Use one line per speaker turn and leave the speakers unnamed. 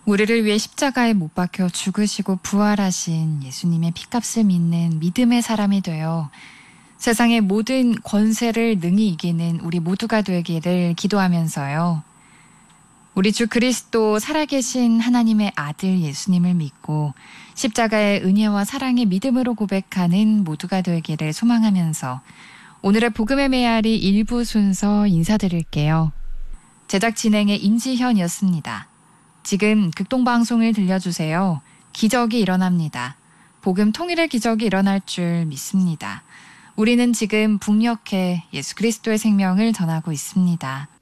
우리를 위해 십자가에 못 박혀 죽으시고 부활하신 예수님의 핏값을 믿는 믿음의 사람이 되어 세상의 모든 권세를 능히 이기는 우리 모두가 되기를 기도하면서요. 우리 주 그리스도 살아계신 하나님의 아들 예수님을 믿고 십자가의 은혜와 사랑의 믿음으로 고백하는 모두가 되기를 소망하면서 오늘의 복음의 메아리 1부 순서 인사드릴게요. 제작 진행의 임지현이었습니다. 지금 극동방송을 들려주세요. 기적이 일어납니다. 복음 통일의 기적이 일어날 줄 믿습니다. 우리는 지금 북녘에 예수 그리스도의 생명을 전하고 있습니다.